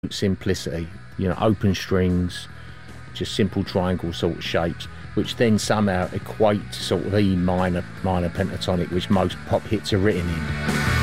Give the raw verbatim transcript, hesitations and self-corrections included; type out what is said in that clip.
simplicity, you know, open strings, just simple triangle sort of shapes, which then somehow equate to sort of E minor, minor pentatonic, which most pop hits are written in.